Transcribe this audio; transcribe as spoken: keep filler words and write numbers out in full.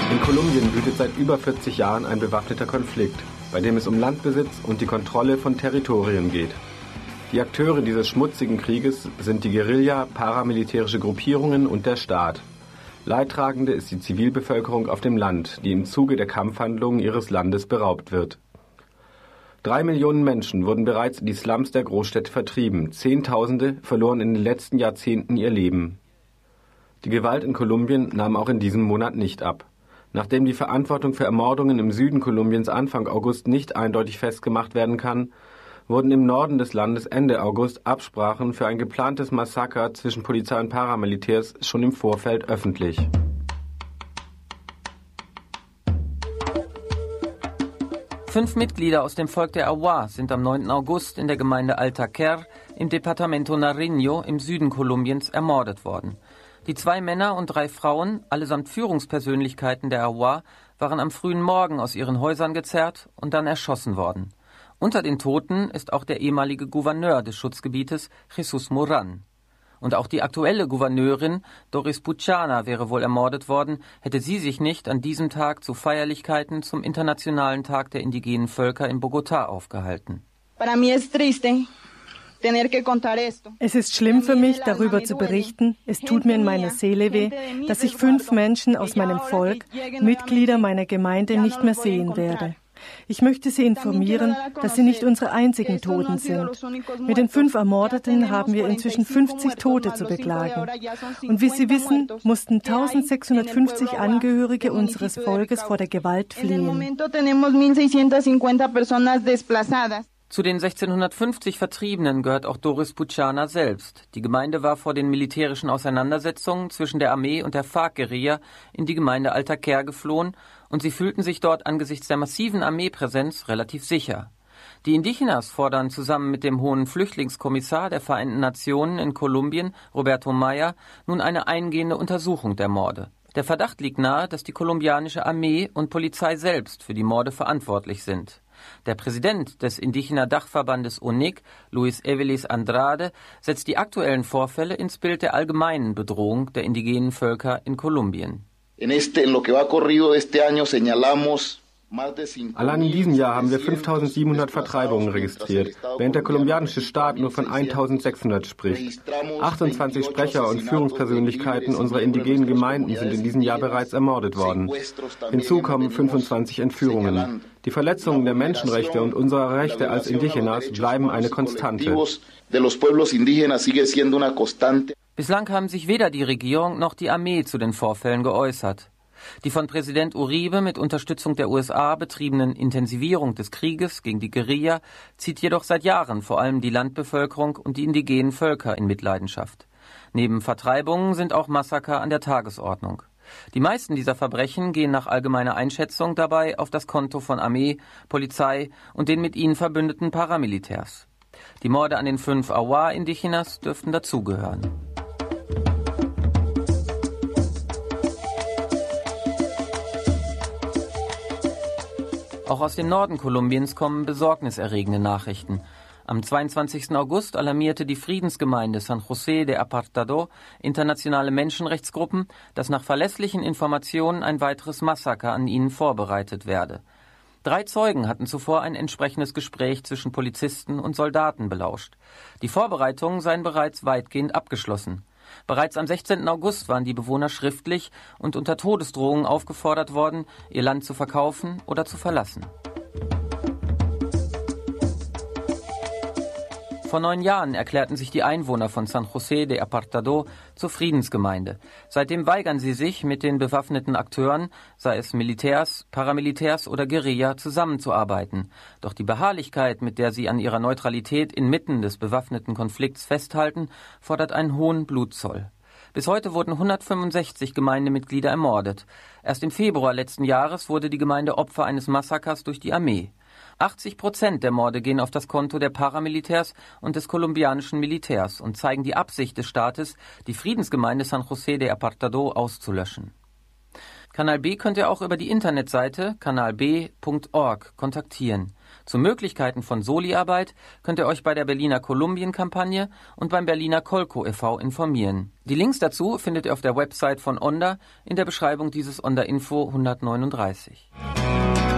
In Kolumbien wütet seit über vierzig Jahren ein bewaffneter Konflikt, bei dem es um Landbesitz und die Kontrolle von Territorien geht. Die Akteure dieses schmutzigen Krieges sind die Guerilla, paramilitärische Gruppierungen und der Staat. Leidtragende ist die Zivilbevölkerung auf dem Land, die im Zuge der Kampfhandlungen ihres Landes beraubt wird. Drei Millionen Menschen wurden bereits in die Slums der Großstädte vertrieben, Zehntausende verloren in den letzten Jahrzehnten ihr Leben. Die Gewalt in Kolumbien nahm auch in diesem Monat nicht ab. Nachdem die Verantwortung für Ermordungen im Süden Kolumbiens Anfang August nicht eindeutig festgemacht werden kann, wurden im Norden des Landes Ende August Absprachen für ein geplantes Massaker zwischen Polizei und Paramilitärs schon im Vorfeld öffentlich. Fünf Mitglieder aus dem Volk der Awa sind am neunten August in der Gemeinde Altaquer im Departamento Nariño im Süden Kolumbiens ermordet worden. Die zwei Männer und drei Frauen, allesamt Führungspersönlichkeiten der Awa, waren am frühen Morgen aus ihren Häusern gezerrt und dann erschossen worden. Unter den Toten ist auch der ehemalige Gouverneur des Schutzgebietes, Jesús Morán. Und auch die aktuelle Gouverneurin, Doris Puchana, wäre wohl ermordet worden, hätte sie sich nicht an diesem Tag zu Feierlichkeiten zum Internationalen Tag der indigenen Völker in Bogotá aufgehalten. Para mí es triste. Es ist schlimm für mich, darüber zu berichten. Es tut mir in meiner Seele weh, dass ich fünf Menschen aus meinem Volk, Mitglieder meiner Gemeinde, nicht mehr sehen werde. Ich möchte Sie informieren, dass Sie nicht unsere einzigen Toten sind. Mit den fünf Ermordeten haben wir inzwischen fünfzig Tote zu beklagen. Und wie Sie wissen, mussten eintausendsechshundertfünfzig Angehörige unseres Volkes vor der Gewalt fliehen. Zu den sechzehnhundertfünfzig Vertriebenen gehört auch Doris Puchana selbst. Die Gemeinde war vor den militärischen Auseinandersetzungen zwischen der Armee und der FARC-Guerilla in die Gemeinde Altaquer geflohen und sie fühlten sich dort angesichts der massiven Armeepräsenz relativ sicher. Die Indigenas fordern zusammen mit dem Hohen Flüchtlingskommissar der Vereinten Nationen in Kolumbien, Roberto Maya, nun eine eingehende Untersuchung der Morde. Der Verdacht liegt nahe, dass die kolumbianische Armee und Polizei selbst für die Morde verantwortlich sind. Der Präsident des Indígena-Dachverbandes U N I C, Luis Evelis Andrade, setzt die aktuellen Vorfälle ins Bild der allgemeinen Bedrohung der indigenen Völker in Kolumbien. Allein in diesem Jahr haben wir fünftausendsiebenhundert Vertreibungen registriert, während der kolumbianische Staat nur von eintausendsechshundert spricht. achtundzwanzig Sprecher und Führungspersönlichkeiten unserer indigenen Gemeinden sind in diesem Jahr bereits ermordet worden. Hinzu kommen fünfundzwanzig Entführungen. Die Verletzungen der Menschenrechte und unserer Rechte als Indigenas bleiben eine Konstante. Bislang haben sich weder die Regierung noch die Armee zu den Vorfällen geäußert. Die von Präsident Uribe mit Unterstützung der U S A betriebenen Intensivierung des Krieges gegen die Guerilla zieht jedoch seit Jahren vor allem die Landbevölkerung und die indigenen Völker in Mitleidenschaft. Neben Vertreibungen sind auch Massaker an der Tagesordnung. Die meisten dieser Verbrechen gehen nach allgemeiner Einschätzung dabei auf das Konto von Armee, Polizei und den mit ihnen verbündeten Paramilitärs. Die Morde an den fünf Awa-Indigenas dürften dazugehören. Auch aus dem Norden Kolumbiens kommen besorgniserregende Nachrichten. Am zweiundzwanzigsten August alarmierte die Friedensgemeinde San José de Apartado internationale Menschenrechtsgruppen, dass nach verlässlichen Informationen ein weiteres Massaker an ihnen vorbereitet werde. Drei Zeugen hatten zuvor ein entsprechendes Gespräch zwischen Polizisten und Soldaten belauscht. Die Vorbereitungen seien bereits weitgehend abgeschlossen. Bereits am sechzehnten August waren die Bewohner schriftlich und unter Todesdrohungen aufgefordert worden, ihr Land zu verkaufen oder zu verlassen. Vor neun Jahren erklärten sich die Einwohner von San José de Apartado zur Friedensgemeinde. Seitdem weigern sie sich, mit den bewaffneten Akteuren, sei es Militärs, Paramilitärs oder Guerilla, zusammenzuarbeiten. Doch die Beharrlichkeit, mit der sie an ihrer Neutralität inmitten des bewaffneten Konflikts festhalten, fordert einen hohen Blutzoll. Bis heute wurden hundertfünfundsechzig Gemeindemitglieder ermordet. Erst im Februar letzten Jahres wurde die Gemeinde Opfer eines Massakers durch die Armee. achtzig Prozent der Morde gehen auf das Konto der Paramilitärs und des kolumbianischen Militärs und zeigen die Absicht des Staates, die Friedensgemeinde San José de Apartado auszulöschen. Kanal B könnt ihr auch über die Internetseite kanal b punkt org kontaktieren. Zu Möglichkeiten von Soli-Arbeit könnt ihr euch bei der Berliner Kolumbien-Kampagne und beim Berliner Kolko e V informieren. Die Links dazu findet ihr auf der Website von Onda in der Beschreibung dieses Onda Info hundertneununddreißig.